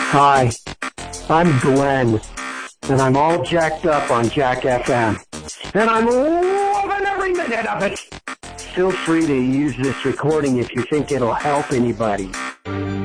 Hi, I'm Glenn, and I'm all jacked up on Jack FM, and I'm loving every minute of it. Feel free to use this recording if you think it'll help anybody.